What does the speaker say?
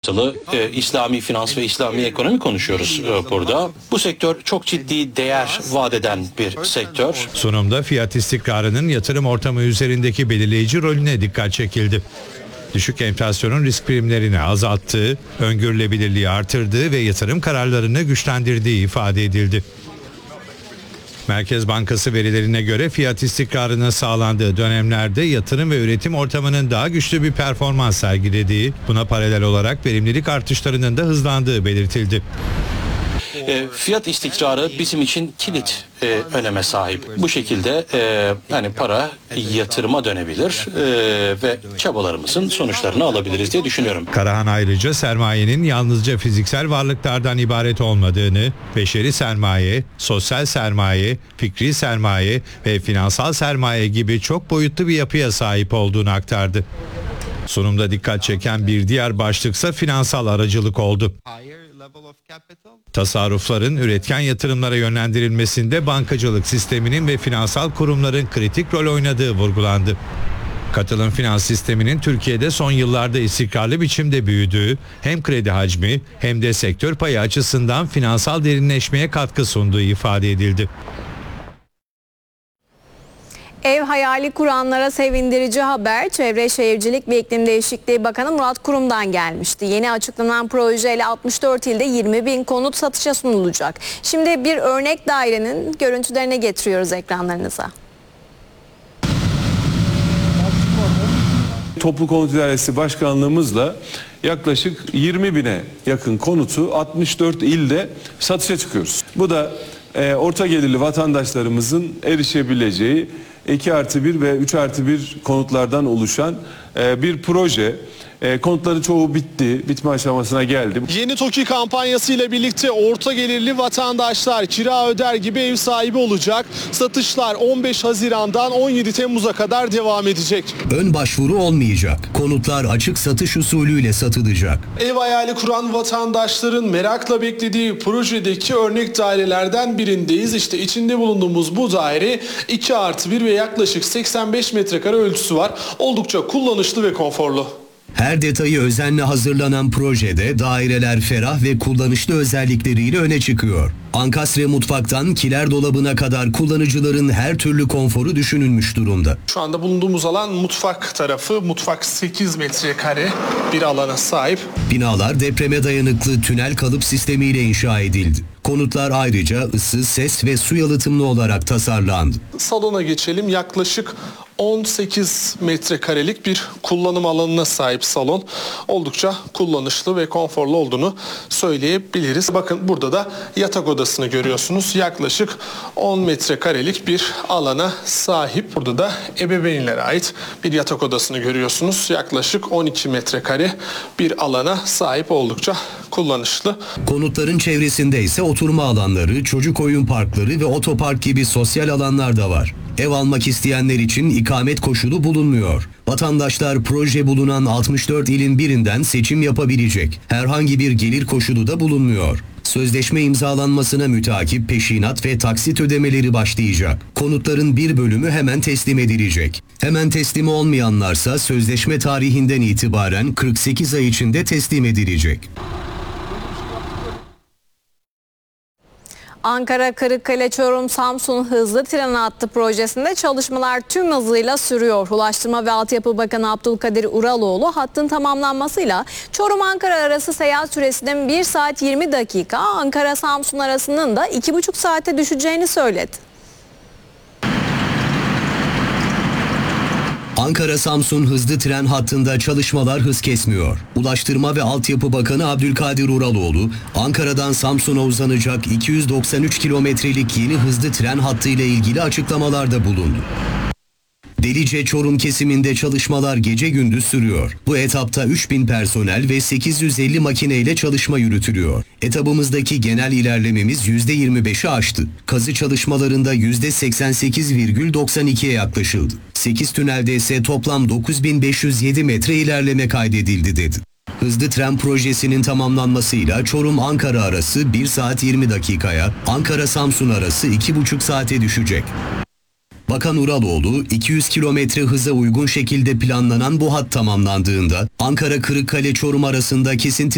orantılı İslami finans ve İslami ekonomi konuşuyoruz burada. Bu sektör çok ciddi değer vaat eden bir sektör. Sunumda fiyat istikrarının yatırım ortamı üzerindeki belirleyici rolüne dikkat çekildi. Düşük enflasyonun risk primlerini azalttığı, öngörülebilirliği artırdığı ve yatırım kararlarını güçlendirdiği ifade edildi. Merkez Bankası verilerine göre fiyat istikrarının sağlandığı dönemlerde yatırım ve üretim ortamının daha güçlü bir performans sergilediği, buna paralel olarak verimlilik artışlarının da hızlandığı belirtildi. Fiyat istikrarı bizim için kilit öneme sahip. Bu şekilde hani para yatırıma dönebilir ve çabalarımızın sonuçlarını alabiliriz diye düşünüyorum. Karahan ayrıca sermayenin yalnızca fiziksel varlıklardan ibaret olmadığını, beşeri sermaye, sosyal sermaye, fikri sermaye ve finansal sermaye gibi çok boyutlu bir yapıya sahip olduğunu aktardı. Sunumda dikkat çeken bir diğer başlıksa finansal aracılık oldu. Tasarrufların üretken yatırımlara yönlendirilmesinde bankacılık sisteminin ve finansal kurumların kritik rol oynadığı vurgulandı. Katılım finans sisteminin Türkiye'de son yıllarda istikrarlı biçimde büyüdüğü, hem kredi hacmi hem de sektör payı açısından finansal derinleşmeye katkı sunduğu ifade edildi. Ev hayali kuranlara sevindirici haber Çevre Şehircilik ve İklim Değişikliği Bakanı Murat Kurum'dan gelmişti. Yeni açıklanan projeyle 64 ilde 20.000 konut satışa sunulacak. Şimdi bir örnek dairenin görüntülerini getiriyoruz ekranlarınıza. Toplu Konut İdaresi Başkanlığımızla yaklaşık 20.000'e yakın konutu 64 ilde satışa çıkıyoruz. Bu da orta gelirli vatandaşlarımızın erişebileceği 2+1 ve 3+1 konutlardan oluşan bir proje. Konutların çoğu bitti, bitme aşamasına geldi. Yeni TOKİ kampanyası ile birlikte orta gelirli vatandaşlar kira öder gibi ev sahibi olacak. Satışlar 15 Haziran'dan 17 Temmuz'a kadar devam edecek. Ön başvuru olmayacak. Konutlar açık satış usulüyle satılacak. Ev hayali kuran vatandaşların merakla beklediği projedeki örnek dairelerden birindeyiz. İşte içinde bulunduğumuz bu daire 2+1 ve yaklaşık 85 metrekare ölçüsü var. Oldukça kullanışlı ve konforlu. Her detayı özenle hazırlanan projede daireler ferah ve kullanışlı özellikleriyle öne çıkıyor. Ankastre mutfaktan kiler dolabına kadar kullanıcıların her türlü konforu düşünülmüş durumda. Şu anda bulunduğumuz alan mutfak tarafı. Mutfak 8 metrekare bir alana sahip. Binalar depreme dayanıklı tünel kalıp sistemiyle inşa edildi. Konutlar ayrıca ısı, ses ve su yalıtımlı olarak tasarlandı. Salona geçelim. Yaklaşık 18 metrekarelik bir kullanım alanına sahip salon. Oldukça kullanışlı ve konforlu olduğunu söyleyebiliriz. Bakın burada da yatak odasını görüyorsunuz. Yaklaşık 10 metrekarelik bir alana sahip. Burada da ebeveynlere ait bir yatak odasını görüyorsunuz. Yaklaşık 12 metrekare bir alana sahip, oldukça kullanışlı. Konutların çevresinde ise oturma alanları, çocuk oyun parkları ve otopark gibi sosyal alanlar da var. Ev almak isteyenler için ikamet koşulu bulunmuyor. Vatandaşlar proje bulunan 64 ilin birinden seçim yapabilecek. Herhangi bir gelir koşulu da bulunmuyor. Sözleşme imzalanmasına mütakip peşinat ve taksit ödemeleri başlayacak. Konutların bir bölümü hemen teslim edilecek. Hemen teslim olmayanlarsa sözleşme tarihinden itibaren 48 ay içinde teslim edilecek. Ankara, Kırıkkale, Çorum, Samsun hızlı tren hattı projesinde çalışmalar tüm hızıyla sürüyor. Ulaştırma ve Altyapı Bakanı Abdülkadir Uraloğlu hattın tamamlanmasıyla Çorum-Ankara arası seyahat süresinin 1 saat 20 dakika, Ankara-Samsun arasının da 2,5 saate düşeceğini söyledi. Ankara-Samsun hızlı tren hattında çalışmalar hız kesmiyor. Ulaştırma ve Altyapı Bakanı Abdülkadir Uraloğlu, Ankara'dan Samsun'a uzanacak 293 kilometrelik yeni hızlı tren hattı ile ilgili açıklamalarda bulundu. Delice-Çorum kesiminde çalışmalar gece gündüz sürüyor. Bu etapta 3000 personel ve 850 makineyle çalışma yürütülüyor. Etabımızdaki genel ilerlememiz %25'i aştı. Kazı çalışmalarında %88,92'ye yaklaşıldı. 8 tünelde ise toplam 9507 metre ilerleme kaydedildi dedi. Hızlı tren projesinin tamamlanmasıyla Çorum-Ankara arası 1 saat 20 dakikaya, Ankara-Samsun arası 2,5 saate düşecek. Bakan Uraloğlu, 200 kilometre hıza uygun şekilde planlanan bu hat tamamlandığında Ankara-Kırıkkale-Çorum arasında kesinti